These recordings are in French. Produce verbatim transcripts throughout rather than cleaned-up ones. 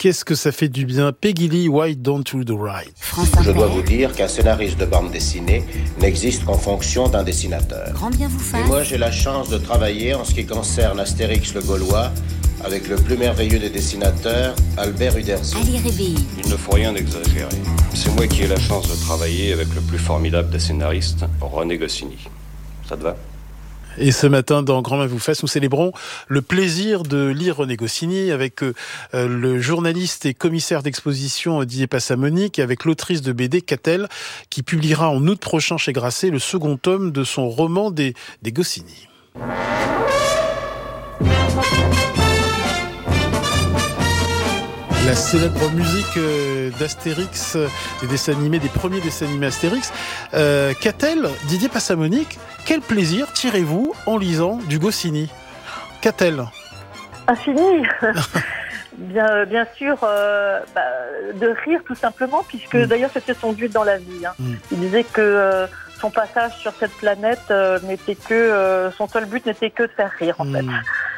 qu'est-ce que ça fait du bien. Peggy Lee, Why Don't You Do Right? Je dois vous dire qu'un scénariste de bande dessinée n'existe qu'en fonction d'un dessinateur. Grand bien vous fasse. Et moi, j'ai la chance de travailler en ce qui concerne Astérix le Gaulois avec le plus merveilleux des dessinateurs, Albert Uderzo. Allez, réveille. Il ne faut rien exagérer. C'est moi qui ai la chance de travailler avec le plus formidable des scénaristes, René Goscinny. Ça te va ? Et ce matin, dans Grand Bien vous fasse, nous célébrons le plaisir de lire René Goscinny avec euh, le journaliste et commissaire d'exposition Didier Passamonique et avec l'autrice de B D, Catel, qui publiera en août prochain chez Grasset le second tome de son roman des, des Goscinny. La célèbre musique d'Astérix, des dessins animés, des premiers dessins animés Astérix. Euh, Qu'a-t-elle, Didier Passamonique, quel plaisir tirez-vous en lisant du Goscinny? Qu'a-t-elle? Infini. Bien, bien sûr, euh, bah, de rire tout simplement, puisque mmh. d'ailleurs c'était son but dans la vie. Hein. Mmh. Il disait que euh, son passage sur cette planète euh, n'était que, euh, son seul but n'était que de faire rire en mmh. fait.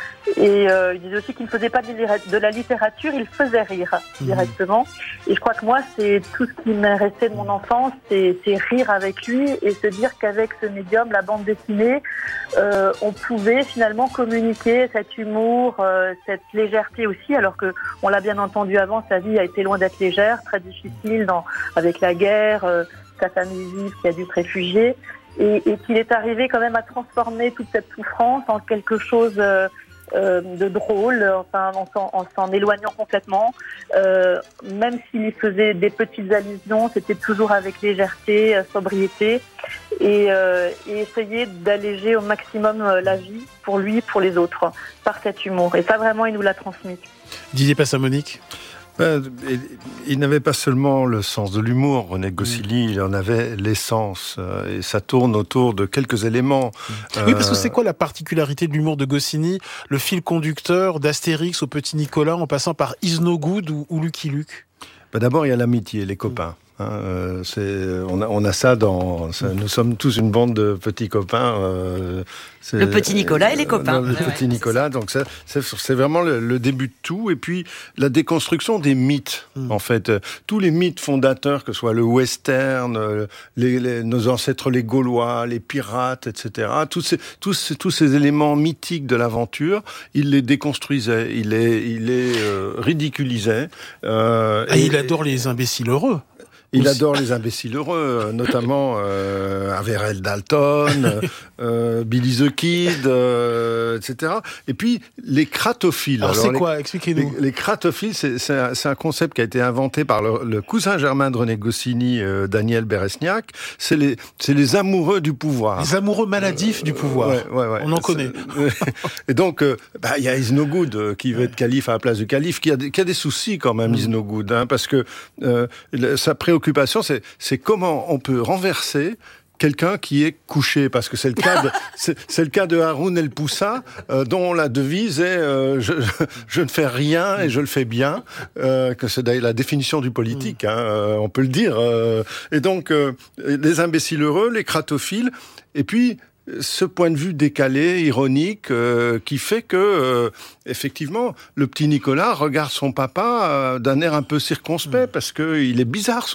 Et euh, il disait aussi qu'il ne faisait pas de la littérature, il faisait rire mmh. directement. Et je crois que moi, c'est tout ce qui m'est resté de mon enfance, c'est, c'est rire avec lui et se dire qu'avec ce médium, la bande dessinée, euh, on pouvait finalement communiquer cet humour, euh, cette légèreté aussi, alors que on l'a bien entendu avant, sa vie a été loin d'être légère, très difficile dans, avec la guerre, euh, sa famille vive qui a dû se réfugier, et, et qu'il est arrivé quand même à transformer toute cette souffrance en quelque chose euh, Euh, de drôle, enfin en s'en, en s'en éloignant complètement. Euh, même s'il faisait des petites allusions, c'était toujours avec légèreté, euh, sobriété, et, euh, et essayer d'alléger au maximum euh, la vie pour lui, pour les autres, par cet humour. Et ça, vraiment, il nous l'a transmis. Didier Passamonique. Ben, il n'avait pas seulement le sens de l'humour, René Goscinny, il en avait l'essence, et ça tourne autour de quelques éléments. Oui, parce que c'est quoi la particularité de l'humour de Goscinny, le fil conducteur d'Astérix au Petit Nicolas, en passant par Is No Good ou, ou Lucky Luke? Ben d'abord, il y a l'amitié, les copains. Hein, euh, c'est, on, a, on a ça dans... Ça, nous sommes tous une bande de petits copains. Euh, c'est, le petit Nicolas et les copains. Le petit ouais, Nicolas, c'est donc ça, c'est, c'est vraiment le, le début de tout. Et puis, la déconstruction des mythes, mmh. en fait. Tous les mythes fondateurs, que ce soit le western, les, les, nos ancêtres les Gaulois, les pirates, et cetera. Tous ces, tous, ces, tous ces éléments mythiques de l'aventure, il les déconstruisait, il les, il les euh, ridiculisait. Euh, ah, et, il adore les imbéciles heureux. Il aussi. adore les imbéciles heureux, notamment euh, Averell Dalton, euh, Billy the Kid, euh, et cetera. Et puis les cratophiles. Alors, Alors c'est les, quoi? Expliquez-nous. Les, les cratophiles, c'est, c'est, un, c'est un concept qui a été inventé par le, le cousin germain de René Goscinny, euh, Daniel Beresniak. C'est les, c'est les amoureux du pouvoir. Les amoureux maladifs euh, du pouvoir. Ouais, ouais, ouais. On en connaît. Et donc, il euh, bah, y a Is No Good euh, qui veut être calife à la place du calife, qui a, qui a des soucis quand même, mmh. Is No Good, hein, parce que euh, sa préoccupation C'est, c'est comment on peut renverser quelqu'un qui est couché, parce que c'est le cas de, c'est, c'est le cas de Haroun El Poussa, euh, dont la devise est euh, je, je, je ne fais rien et je le fais bien, euh, que c'est d'ailleurs la définition du politique, hein, euh, on peut le dire. Euh, et donc, euh, les imbéciles heureux, les cratophiles, et puis ce point de vue décalé, ironique, euh, qui fait que, euh, effectivement, le petit Nicolas regarde son papa euh, d'un air un peu circonspect, parce qu'il est bizarre, son